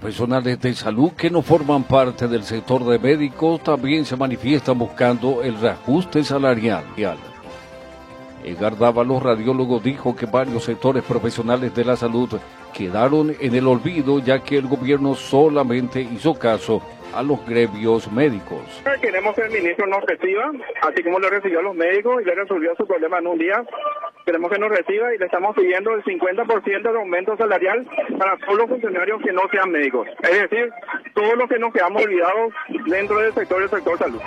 Profesionales de salud que no forman parte del sector de médicos también se manifiestan buscando el reajuste salarial. Edgar Dávalos, radiólogo, dijo que varios sectores profesionales de la salud quedaron en el olvido, ya que el gobierno solamente hizo caso a los gremios médicos. Queremos que el ministro nos reciba, así como lo recibió a los médicos y le resolvió su problema en un día. Queremos que nos reciba y le estamos pidiendo el 50% de aumento salarial para todos los funcionarios que no sean médicos. Es decir, todos los que nos quedamos olvidados dentro del sector salud.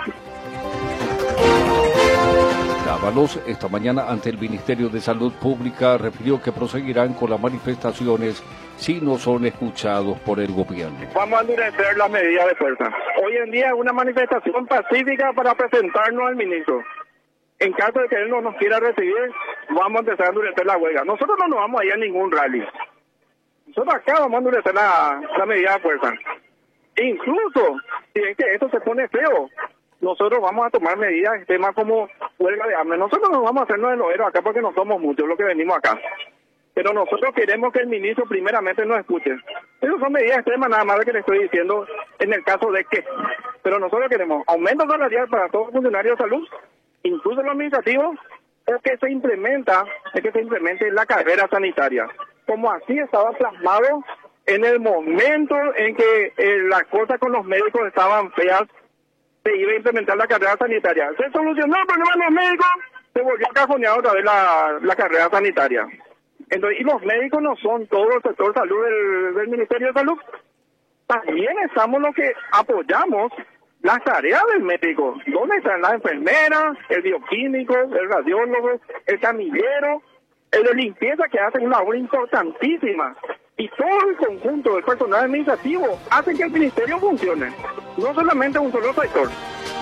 Dávalos esta mañana ante el Ministerio de Salud Pública refirió que proseguirán con las manifestaciones si no son escuchados por el gobierno. Vamos a endurecer las medidas de fuerza. Hoy en día es una manifestación pacífica para presentarnos al ministro. En caso de que él no nos quiera recibir, vamos a empezar a endurecer la huelga. Nosotros no nos vamos a ir a ningún rally. Nosotros acá vamos a endurecer la medida de fuerza. Incluso, si es que esto se pone feo, nosotros vamos a tomar medidas, temas como huelga de hambre. Nosotros no vamos a hacernos el oero acá porque no somos muchos los que venimos acá. Pero nosotros queremos que el ministro primeramente nos escuche. Esas son medidas extremas nada más que le estoy diciendo en el caso de que. Pero nosotros queremos aumento salarial para todos los funcionarios de salud, incluso los administrativos, o que se implemente la carrera sanitaria. Como así estaba plasmado en el momento en que las cosas con los médicos estaban feas, se iba a implementar la carrera sanitaria. Se solucionó el problema de los médicos, se volvió a cajonear otra vez la carrera sanitaria. Entonces, y los médicos no son todo el sector salud del Ministerio de Salud. También estamos los que apoyamos las tareas del médico. ¿Dónde están las enfermeras, el bioquímico, el radiólogo, el camillero, el de limpieza, que hacen una labor importantísima? Y todo el conjunto del personal administrativo hace que el ministerio funcione, no solamente un solo sector.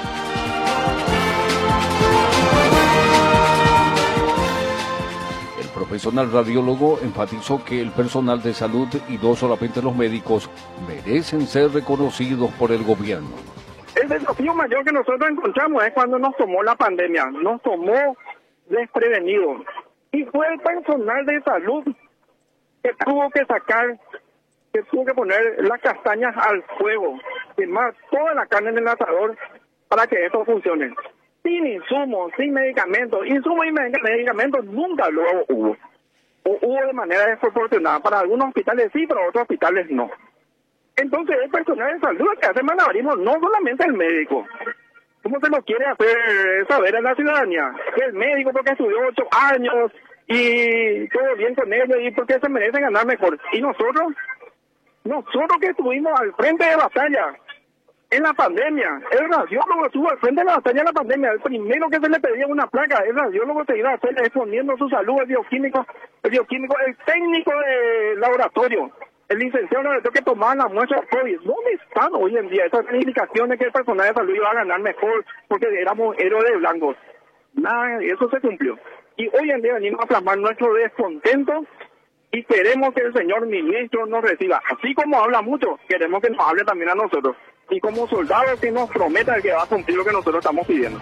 El profesional radiólogo enfatizó que el personal de salud y no solamente los médicos merecen ser reconocidos por el gobierno. El desafío mayor que nosotros encontramos es cuando nos tomó la pandemia, nos tomó desprevenidos. Y fue el personal de salud que tuvo que poner las castañas al fuego, quemar toda la carne en el asador para que esto funcione. Sin insumos, sin medicamentos, insumos y medicamentos nunca luego hubo. O hubo de manera desproporcionada. Para algunos hospitales sí, para otros hospitales no. Entonces el personal de salud que hace malabarismo, no solamente el médico. ¿Cómo se lo quiere hacer saber a la ciudadanía? Que el médico porque estudió 8 años y todo bien con ellos y porque se merecen ganar mejor. Y nosotros que estuvimos al frente de batalla en la pandemia, el radiólogo estuvo al frente de la batalla en la pandemia. El primero que se le pedía una placa, el radiólogo se iba a hacer exponiendo su salud, el bioquímico, el técnico de laboratorio, el licenciado que tomaba la muestra de COVID. ¿Dónde están hoy en día esas indicaciones que el personal de salud iba a ganar mejor porque éramos héroes de blancos? Nada, eso se cumplió. Y hoy en día venimos a plasmar nuestro descontento y queremos que el señor ministro nos reciba. Así como habla mucho, queremos que nos hable también a nosotros. Y como soldados que nos prometa que va a cumplir lo que nosotros estamos pidiendo.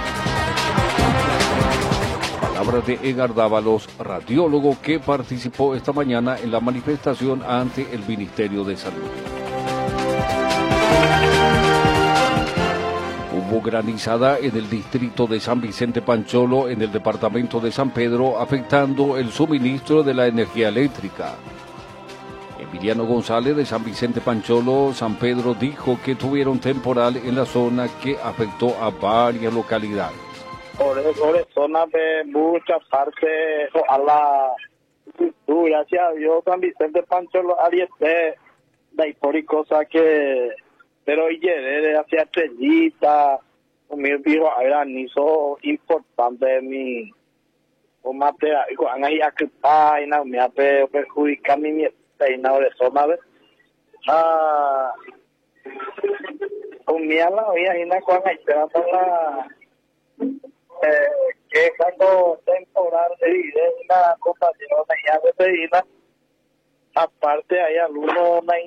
Palabras de Edgar Dávalos, radiólogo que participó esta mañana en la manifestación ante el Ministerio de Salud. Hubo granizada en el distrito de San Vicente Pancholo, en el departamento de San Pedro, afectando el suministro de la energía eléctrica. Emiliano González de San Vicente Pancholo, San Pedro, dijo que tuvieron temporal en la zona que afectó a varias localidades. Por zonas de muchas partes a la gracias a Dios San Vicente Pancholo ariete de y cosa que pero y llegué hacia Estrellita mi dijo a granizo importante mi o material con ahí a que paina me ape perjudicar mi peinado de zona de con mi ala hoy ahí na con esperando la que cuando temporal de una compañera ya de pedida aparte hay algunos